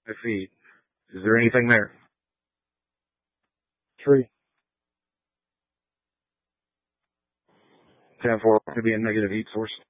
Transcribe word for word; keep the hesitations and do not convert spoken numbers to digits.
feet. Is there anything there? Tree. ten four could be a negative heat source.